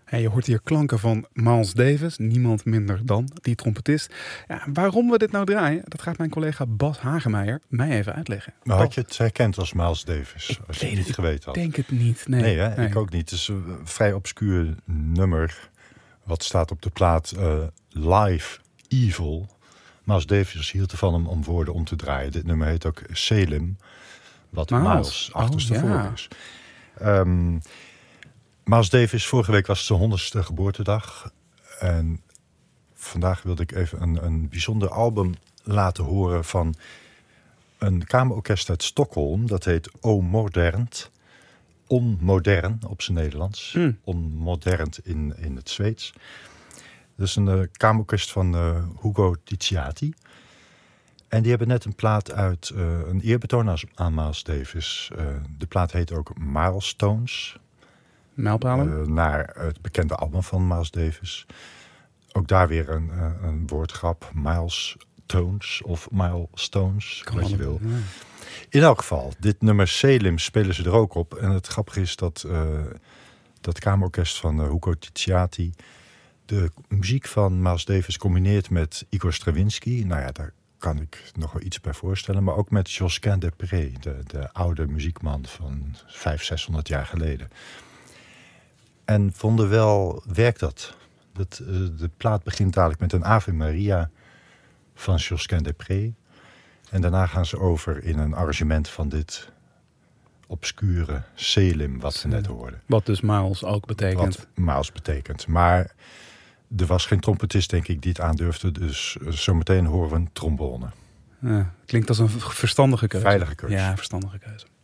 Hey, je hoort hier klanken van Miles Davis, niemand minder dan die trompetist. Ja, waarom we dit nou draaien, dat gaat mijn collega Bas Hagemeijer mij even uitleggen. Maar had je het herkend als Miles Davis? Als je het niet geweten had? Ik denk het niet. Nee, ik ook niet. Het is een vrij obscuur nummer. Wat staat op de plaat Live Evil. Miles Davis hield ervan om woorden om te draaien. Dit nummer heet ook Salem. Wat Miles achterstevoren is. Miles Davis, vorige week was zijn 100ste geboortedag. En vandaag wilde ik even een bijzonder album laten horen van een kamerorkest uit Stockholm. Dat heet Onmodernt. Onmodern op zijn Nederlands. Onmodernt in het Zweeds. Dat is een kamerorkest van Hugo Ticciati. En die hebben net een plaat uit een eerbetoon aan Miles Davis. De plaat heet ook Milestones. Mijlpalen? Naar het bekende album van Miles Davis. Ook daar weer een woordgrap. Milestones of Milestones, wat je wil. Ja. In elk geval, dit nummer Salem spelen ze er ook op. En het grappige is dat kamerorkest van Hugo Ticciati de muziek van Miles Davis combineert met Igor Stravinsky. Nou ja, daar kan ik nog wel iets bij voorstellen. Maar ook met Josquin des Prez, de oude muziekman van 500-600 jaar geleden. En vonden wel, werkt dat? De plaat begint dadelijk met een Ave Maria van Josquin des Prez. En daarna gaan ze over in een arrangement van dit obscure Salem, wat we net hoorden. Wat dus Miles ook betekent. Wat Miles betekent. Maar er was geen trompetist, denk ik, die het aandurfde. Dus zometeen horen we een trombone. Ja, klinkt als een verstandige keuze. Veilige keuze. Ja, verstandige keuze.